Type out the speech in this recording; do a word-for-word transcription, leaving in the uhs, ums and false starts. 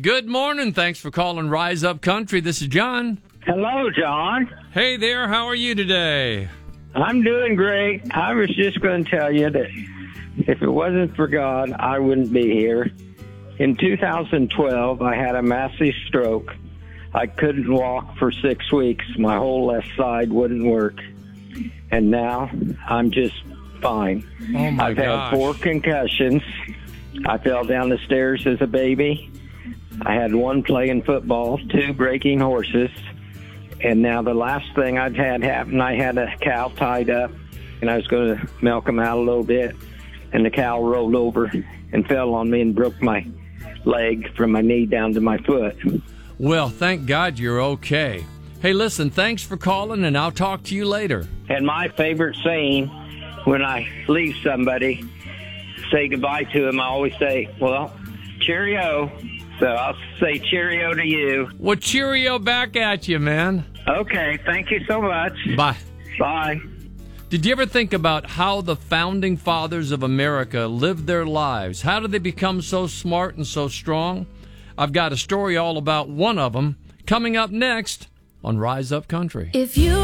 good morning. Thanks for calling Rise Up Country. This is John. Hello, John. Hey there, how are you today? I'm doing great. I was just going to tell you that if it wasn't for God, I wouldn't be here. In two thousand twelve, I had a massive stroke. I couldn't walk for six weeks. My whole left side wouldn't work. And now I'm just fine. Oh, my I've gosh. had four concussions. I fell down the stairs as a baby. I had one playing football, two breaking horses. And now the last thing I've had happen, I had a cow tied up, and I was going to milk him out a little bit. And the cow rolled over and fell on me and broke my leg from my knee down to my foot. Well, thank God you're okay. Hey, listen, thanks for calling, and I'll talk to you later. And my favorite saying when I leave somebody, say goodbye to them, I always say, well, cheerio. So I'll say cheerio to you. Well, cheerio back at you, man. Okay, thank you so much. Bye. Bye. Did you ever think about how the founding fathers of America lived their lives? How did they become so smart and so strong? I've got a story all about one of them coming up next on Rise Up Country. If you